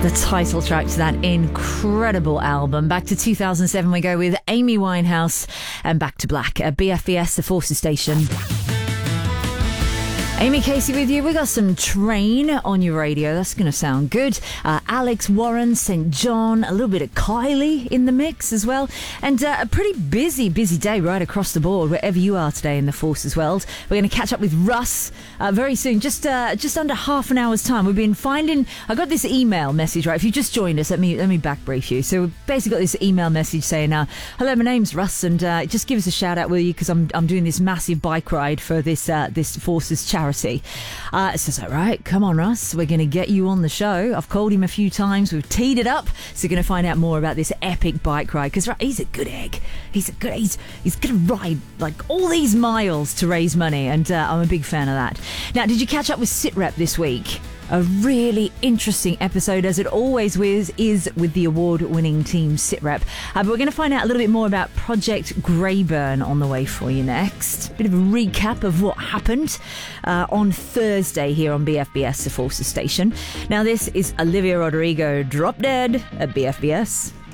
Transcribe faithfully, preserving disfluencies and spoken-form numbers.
Title track to that incredible album. Back to two thousand seven we go with Amy Winehouse and Back to Black at B F B S, the Forces Station. Amy Casey with you. We got some Train on your radio. That's going to sound good. Uh, Alex Warren, Saint John, a little bit of Kylie in the mix as well. And uh, a pretty busy, busy day right across the board, wherever you are today in the Forces world. We're going to catch up with Russ uh, very soon, just uh, just under half an hour's time. We've been finding... I got this email message, right? If you just joined us, let me let me back brief you. So we've basically got this email message saying, uh, hello, my name's Russ, and uh, just give us a shout out, will you? Because I'm I'm doing this massive bike ride for this uh, this Forces charity. Uh, it's just like, right, come on, Russ, we're going to get you on the show. I've called him a few times, we've teed it up, so we're going to find out more about this epic bike ride, because right, he's a good egg. He's a good, he's, he's going to ride like all these miles to raise money, and uh, I'm a big fan of that. Now, did you catch up with SitRep this week? A really interesting episode, as it always is, is with the award-winning team SitRep. Uh, but we're going to find out a little bit more about Project Greyburn on the way for you next. Bit of a recap of what happened uh, on Thursday here on B F B S, the Forces Station. Now, this is Olivia Rodrigo, Drop Dead at B F B S.